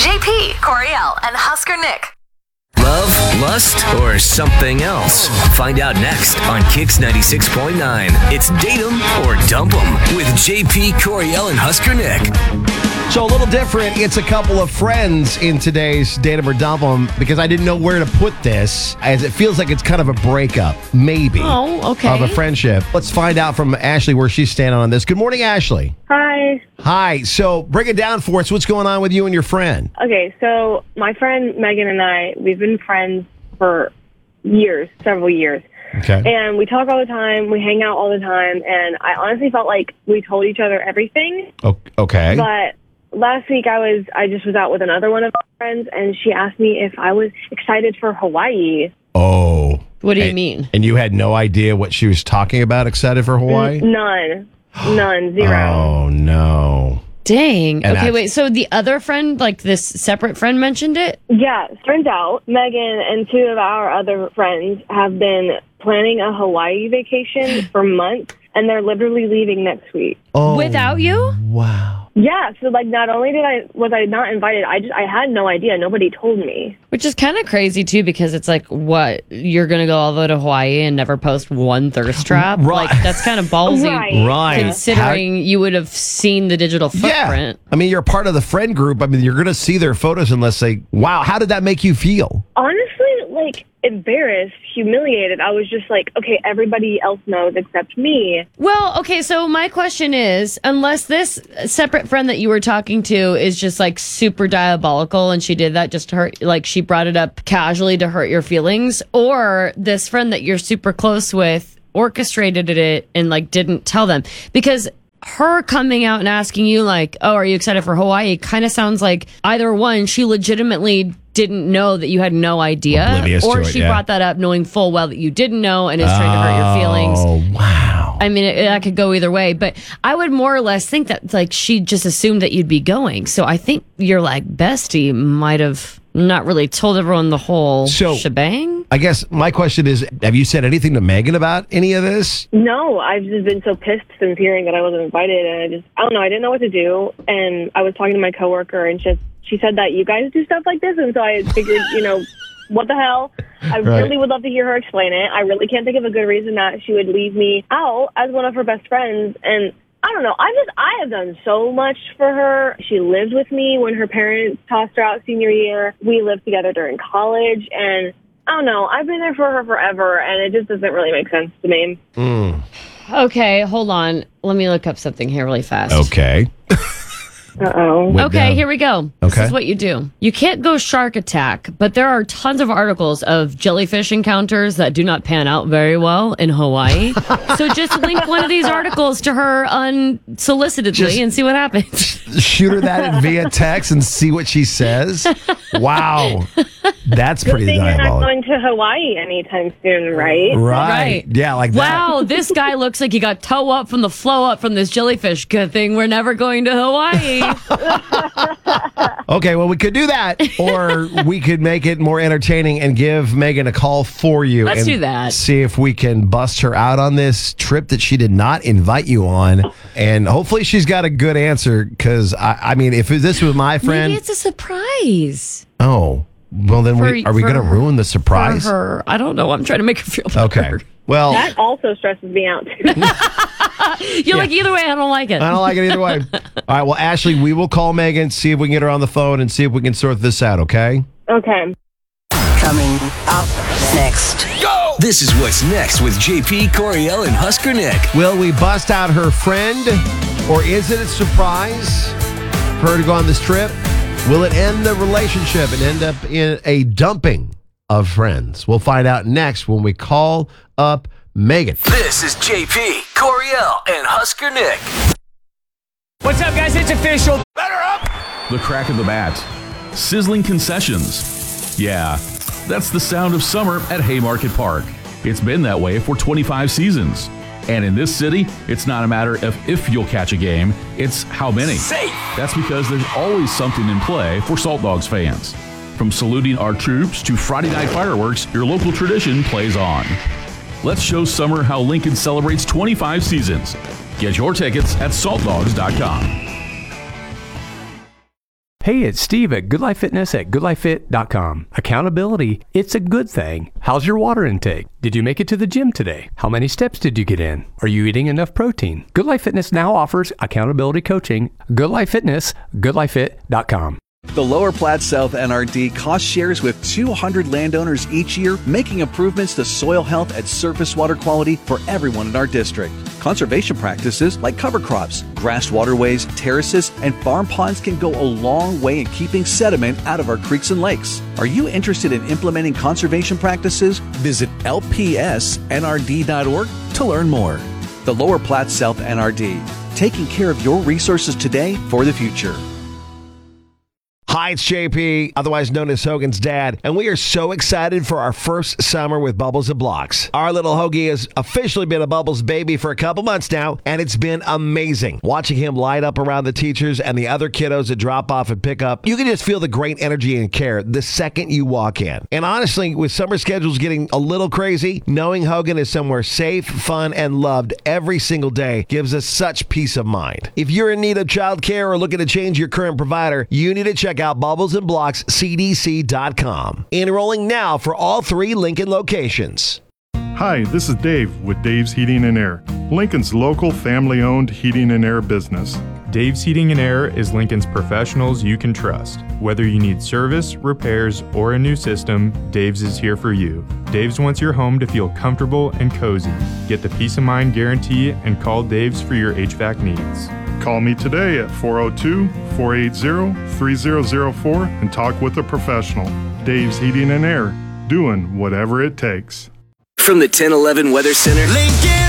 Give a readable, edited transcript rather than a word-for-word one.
JP, Coriel, and Husker Nick. Love, lust, or something else? Find out next on Kix 96.9. It's Date 'em or Dump 'em with JP, Coriel, and Husker Nick. So a little different. It's a couple of friends in today's Date 'em or Dump 'em because I didn't know where to put this, as it feels like it's kind of a breakup, maybe. Oh, okay. Of a friendship. Let's find out from Ashley where she's standing on this. Good morning, Ashley. Hi. Hi. So break it down for us. What's going on with you and your friend? Okay, so my friend Megan and I, we've been friends for years, several years. Okay. And we talk all the time, we hang out all the time, and I honestly felt like we told each other everything. Okay. But last week I just was out with another one of our friends, and she asked me if I was excited for Hawaii. Oh. What do you mean? And you had no idea what she was talking about, excited for Hawaii? None, zero. Oh, no. Dang. And Okay, I- wait. So the other friend, like this separate friend, mentioned it? Yeah, turns out Megan and two of our other friends have been planning a Hawaii vacation for months, and they're literally leaving next week. Oh, Without you? wow. Yeah, so like not only was I not invited, I had no idea. Nobody told me. Which is kind of crazy too, because it's like, what, you're gonna go all the way to Hawaii and never post one thirst trap? Right. Like that's kind of ballsy, Right. considering you would have seen the digital footprint. Yeah. I mean, you're part of the friend group. I mean, you're going to see their photos unless they, wow, how did that make you feel? Honestly, like embarrassed, humiliated. I was just like, okay, everybody else knows except me. Well, okay, so my question is, unless this separate friend that you were talking to is just like super diabolical and she did that just to hurt, like she brought it up casually to hurt your feelings, or this friend that you're super close with orchestrated it and like didn't tell them, because her coming out and asking you like, oh, are you excited for Hawaii, kind of sounds like either one, she legitimately didn't know that you had no idea, Oblivious or to it, she yeah. brought that up knowing full well that you didn't know and is trying to hurt your feelings. Oh, wow. I mean, that could go either way, but I would more or less think that like she just assumed that you'd be going. So I think your like bestie might have not really told everyone the whole shebang. I guess my question is, have you said anything to Megan about any of this? No, I've just been so pissed since hearing that I wasn't invited, and I don't know, I didn't know what to do. And I was talking to my coworker, and she said that you guys do stuff like this, and so I figured, what the hell? I really would love to hear her explain it. I really can't think of a good reason that she would leave me out as one of her best friends. And I don't know. I have done so much for her. She lived with me when her parents tossed her out senior year. We lived together during college, and I don't know. I've been there for her forever, and it just doesn't really make sense to me. Okay, hold on. Let me look up something here really fast. Okay. Uh-oh. Okay, here we go. This Okay. is what you do. You can't go shark attack, but there are tons of articles of jellyfish encounters that do not pan out very well in Hawaii. So just link one of these articles to her unsolicitedly and see what happens. Shoot her that via text and see what she says. Wow. That's Good pretty thing you're not diabolical. going to Hawaii anytime soon, right? Right. Yeah, like that. Wow, this guy looks like he got toe up from the flow up from this jellyfish. Good thing we're never going to Hawaii. Okay, well, we could do that, or we could make it more entertaining and give Megan a call for you. Let's and do that. See if we can bust her out on this trip that she did not invite you on. And hopefully she's got a good answer, because, I mean, if this was my friend... Maybe it's a surprise. Oh, well, then are we going to ruin the surprise? For her. I don't know. I'm trying to make her feel better. Okay. Well, That also stresses me out, too. You're like, either way, I don't like it. I don't like it either way. All right, well, Ashley, we will call Megan, see if we can get her on the phone, and see if we can sort this out, okay? Okay. Coming up next. Go! This is what's next with JP, Coriel, and Husker Nick. Will we bust out her friend, or is it a surprise for her to go on this trip? Will it end the relationship and end up in a dumping of friends? We'll find out next when we call up Megan. This is JP, Coriel, and Husker Nick. What's up, guys? It's official. Better up! The crack of the bat. Sizzling concessions. Yeah, that's the sound of summer at Haymarket Park. It's been that way for 25 seasons. And in this city, it's not a matter of if you'll catch a game, it's how many. Safe. That's because there's always something in play for Salt Dogs fans. From saluting our troops to Friday night fireworks, your local tradition plays on. Let's show summer how Lincoln celebrates 25 seasons. Get your tickets at saltdogs.com. Hey, it's Steve at Good Life Fitness at goodlifefit.com. Accountability, it's a good thing. How's your water intake? Did you make it to the gym today? How many steps did you get in? Are you eating enough protein? Good Life Fitness now offers accountability coaching. Good Life Fitness, goodlifefit.com. The Lower Platte South NRD cost shares with 200 landowners each year, making improvements to soil health and surface water quality for everyone in our district. Conservation practices like cover crops, grassed waterways, terraces, and farm ponds can go a long way in keeping sediment out of our creeks and lakes. Are you interested in implementing conservation practices? Visit lpsnrd.org to learn more. The Lower Platte South NRD, taking care of your resources today for the future. Hi, it's JP, otherwise known as Hogan's dad, and we are so excited for our first summer with Bubbles and Blocks. Our little Hoagie has officially been a Bubbles baby for a couple months now, and it's been amazing. Watching him light up around the teachers and the other kiddos that drop off and pick up, you can just feel the great energy and care the second you walk in. And honestly, with summer schedules getting a little crazy, knowing Hogan is somewhere safe, fun, and loved every single day gives us such peace of mind. If you're in need of childcare or looking to change your current provider, you need to check out Bubbles and Blocks CDC.com. Enrolling now for all 3 Lincoln locations. Hi, this is Dave with Dave's Heating and Air, Lincoln's local family-owned heating and air business. Dave's Heating and Air is Lincoln's professionals you can trust. Whether you need service, repairs, or a new system, Dave's is here for you. Dave's wants your home to feel comfortable and cozy. Get the peace of mind guarantee and call Dave's for your HVAC needs. Call me today at 402-480-3004 and talk with a professional. Dave's Heating and Air, doing whatever it takes. From the 1011 Weather Center, Lincoln